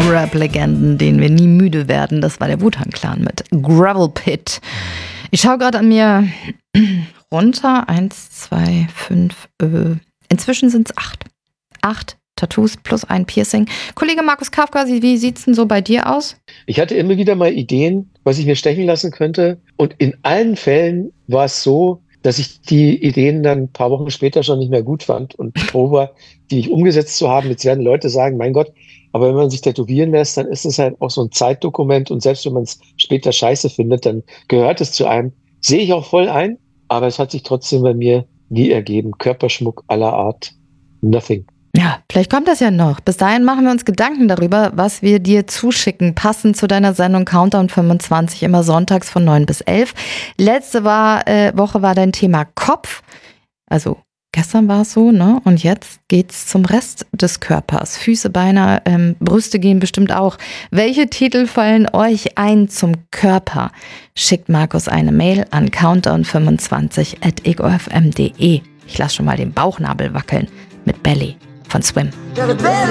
Rap-Legenden, denen wir nie müde werden. Das war der Wu-Tang Clan mit Gravel Pit. Ich schaue gerade an mir runter. 1, 2, 5, inzwischen sind es 8. 8 Tattoos plus ein Piercing. Kollege Markus Kafka, wie sieht's denn so bei dir aus? Ich hatte immer wieder mal Ideen, was ich mir stechen lassen könnte. Und in allen Fällen war es so, dass ich die Ideen dann ein paar Wochen später schon nicht mehr gut fand und froh war, die nicht umgesetzt zu haben. Jetzt werden Leute sagen, mein Gott, aber wenn man sich tätowieren lässt, dann ist es halt auch so ein Zeitdokument und selbst wenn man es später scheiße findet, dann gehört es zu einem. Sehe ich auch voll ein, aber es hat sich trotzdem bei mir nie ergeben. Körperschmuck aller Art, nothing. Ja, vielleicht kommt das ja noch. Bis dahin machen wir uns Gedanken darüber, was wir dir zuschicken, passend zu deiner Sendung Countdown 25, immer sonntags von 9 bis 11. Letzte Woche war dein Thema Kopf. Also gestern war es so, ne? Und jetzt geht's zum Rest des Körpers. Füße, Beine, Brüste gehen bestimmt auch. Welche Titel fallen euch ein zum Körper? Schickt Markus eine Mail an countdown25@egofm.de. Ich lasse schon mal den Bauchnabel wackeln mit Belly von Swim.